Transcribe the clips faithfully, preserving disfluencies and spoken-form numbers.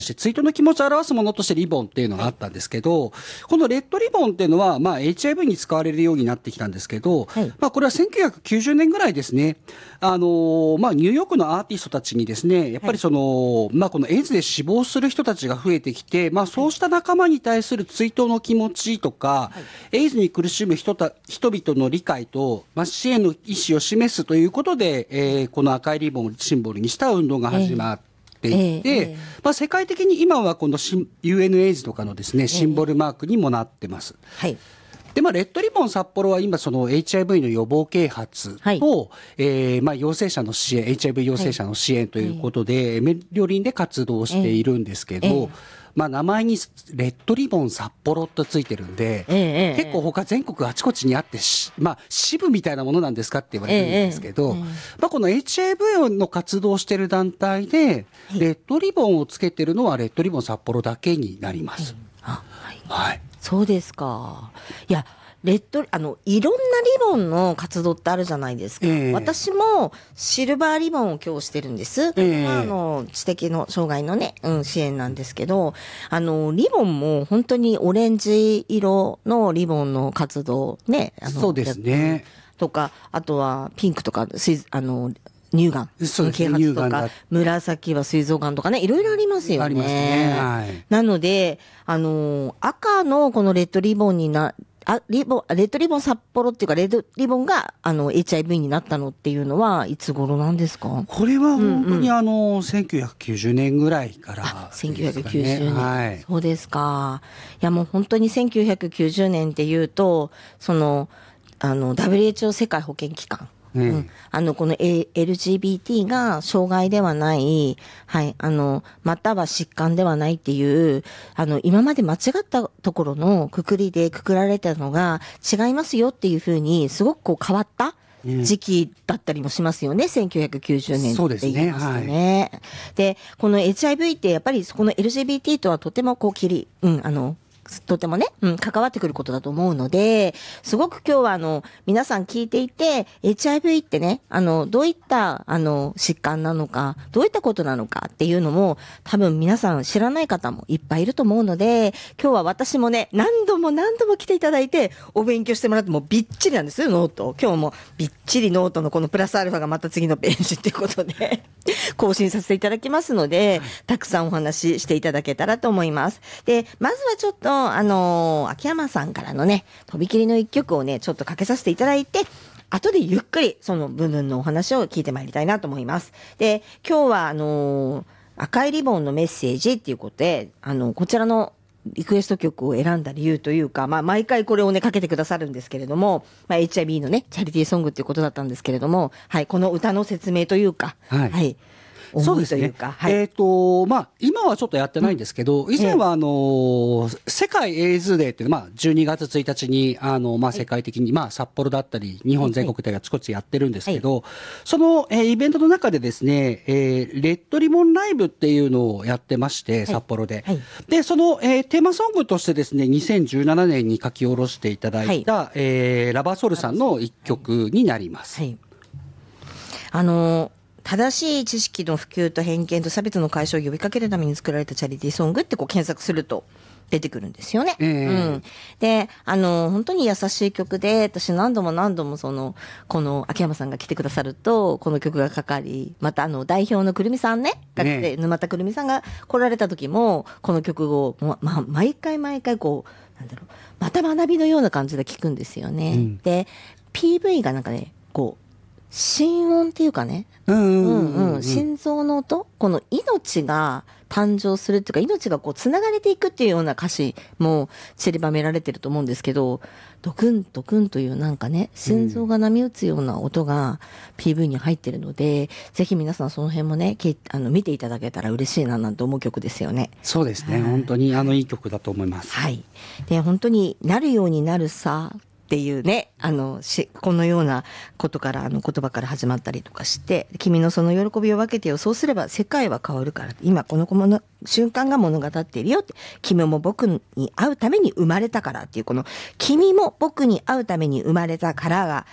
追悼の気持ちを表すものとしてリボンっていうのがあったんですけど、このレッドリボンっていうのは、まあ、エイチアイブイ に使われるようになってきたんですけど、はい、まあ、これはせんきゅうひゃくきゅうじゅうねんぐらいですね、あのまあ、ニューヨークのアーティストたちにですね、やっぱりその、はい、まあ、このエイズで死亡する人たちが増えてきて、まあ、そうした仲間に対する追悼の気持ちとか、はい、エイズに苦しむ人た人々の理解と、まあ、支援の意思を示すということで、えー、この赤いリボンをシンボルにした運動が始まって、えーいて、えーまあ、世界的に今はこの ユーエヌエイズ とかのですねシンボルマークにもなってます。えーはいでまあ、レッドリボン札幌は今その エイチアイブイ の予防啓発と、はいえーまあ、陽性者の支援 エイチアイブイ 陽性者の支援ということで、はい、メリオリンで活動しているんですけど、えーえーまあ、名前にレッドリボン札幌とついてるんで、えー、結構他全国あちこちにあってまあ、支部みたいなものなんですかって言われるんですけど、えーえーまあ、この エイチアイブイ の活動してる団体でレッドリボンをつけてるのはレッドリボン札幌だけになります、 あ、はいはい、そうですか。いやレッドあのいろんなリボンの活動ってあるじゃないですか、えー、私もシルバーリボンを今日してるんです、えー、あの知的の障害のね、うん、支援なんですけど、あのリボンも本当にオレンジ色のリボンの活動ね、あのそうですねとか、あとはピンクとかあの乳がんの啓発とか、紫は膵臓がんとかね、いろいろありますよね。 ありますね、はい、 なのであの赤のこのレッドリボンになあリボンレッドリボン札幌っていうかレッドリボンがあの エイチアイブイ になったのっていうのはいつ頃なんですか？ これは本当にあの、うんうん、せんきゅうひゃくきゅうじゅうねんぐらいからですかね。 せんきゅうひゃくきゅうじゅうねん、 はい、 そうですか。いやもう本当にせんきゅうひゃくきゅうじゅうねんっていうとそのあの ダブリューエイチオー 世界保健機関、うんうん、あのこの エルジービーティー が障害ではない、はい、あのまたは疾患ではないっていうあの今まで間違ったところのくくりでくくられたのが違いますよっていうふうにすごくこう変わった時期だったりもしますよね、せんきゅうひゃくきゅうじゅうねんって言いますとね。そうですね、はい、でこの エイチアイブイ ってやっぱりこの エルジービーティー とはとてもこう切り、うん、あのとてもね、うん、関わってくることだと思うので、すごく今日はあの皆さん聞いていて エイチアイブイ ってね、あのどういったあの疾患なのか、どういったことなのかっていうのも多分皆さん知らない方もいっぱいいると思うので、今日は私もね何度も何度も来ていただいてお勉強してもらってもびっちりなんですよ、ノート。今日もびっちりノートのこのプラスアルファがまた次のページっていうことで更新させていただきますので、はい、たくさんお話ししていただけたらと思います。でまずはちょっとあの秋山さんからのねとびきりの一曲をねちょっとかけさせていただいて、後でゆっくりその部分のお話を聞いてまいりたいなと思います。で今日はあの赤いリボンのメッセージっていうことで、あのこちらのリクエスト曲を選んだ理由というか、まあ、毎回これをねかけてくださるんですけれども、まあ、エイチアイブイ のねチャリティーソングっていうことだったんですけれども、はい、この歌の説明というか、はい、はいそうですね。はい、えっ、ー、と、まあ、今はちょっとやってないんですけど、うん、以前は、あのー、世界エイズデーっていう、まあ、じゅうにがつついたちに、あの、まあ、世界的に、まあ、札幌だったり、日本全国であちこちやってるんですけど、はい、その、えー、イベントの中でですね、えー、レッドリボンライブっていうのをやってまして、札幌で。はいはい、で、その、えー、テーマソングとしてですね、にせんじゅうななねんに書き下ろしていただいた、はい、えー、ラバーソウルさんの一曲になります。はいはい、 あのー正しい知識の普及と偏見と差別の解消を呼びかけるために作られたチャリティーソングってこう検索すると出てくるんですよね。えーうん、で、あの本当に優しい曲で、私何度も何度もそのこの秋山さんが来てくださるとこの曲がかかり、またあの代表のくるみさんね、かつて沼田くるみさんが来られた時もこの曲を、ままあ、毎回毎回こうなんだろう、また学びのような感じで聴くんですよね。うん、で ピーブイ がなんかねこう心音っていうかね、心臓の音、この命が誕生するっていうか命がこうつながれていくっていうような歌詞も散りばめられてると思うんですけど、ドクンドクンというなんかね心臓が波打つような音が ピーブイ に入ってるので、うん、ぜひ皆さんその辺もねあの見ていただけたら嬉しいななんて思う曲ですよね。 そうですね、本当にあのいい曲だと思います。 はい、で本当になるようになるさっていうね、あのしこのようなことからあの言葉から始まったりとかして、君のその喜びを分けてよ、そうすれば世界は変わるから、今この子の瞬間が物語っているよって、君も僕に会うために生まれたからっていう、この君も僕に会うために生まれたからが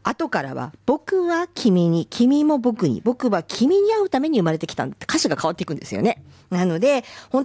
後からは僕は君に、君も僕に、僕は君に会うために生まれてきたんだって歌詞が変わっていくんですよね。なので本